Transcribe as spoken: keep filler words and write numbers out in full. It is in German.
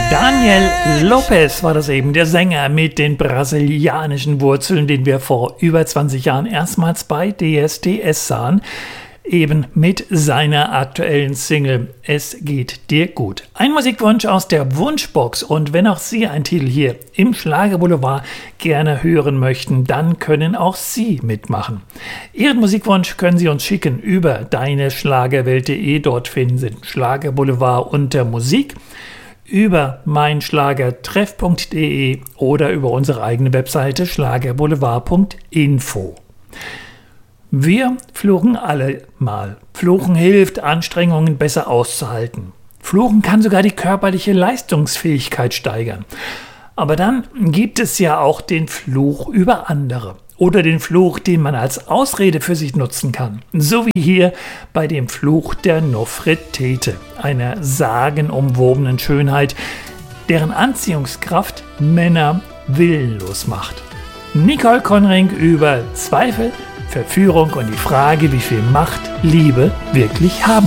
Daniel Lopez war das eben, der Sänger mit den brasilianischen Wurzeln, den wir vor über zwanzig Jahren erstmals bei D S D S sahen, eben mit seiner aktuellen Single Es geht dir gut. Ein Musikwunsch aus der Wunschbox, und wenn auch Sie einen Titel hier im Schlagerboulevard gerne hören möchten, dann können auch Sie mitmachen. Ihren Musikwunsch können Sie uns schicken über deineschlagerwelt punkt de, dort finden Sie den Schlagerboulevard unter Musik, über meinschlagertreff punkt de oder über unsere eigene Webseite schlagerboulevard punkt info. Wir fluchen alle mal. Fluchen hilft, Anstrengungen besser auszuhalten. Fluchen kann sogar die körperliche Leistungsfähigkeit steigern. Aber dann gibt es ja auch den Fluch über andere. Oder den Fluch, den man als Ausrede für sich nutzen kann. So wie hier bei dem Fluch der Nofretete, einer sagenumwobenen Schönheit, deren Anziehungskraft Männer willenlos macht. Nicole Konring über Zweifel, Verführung und die Frage, wie viel Macht Liebe wirklich haben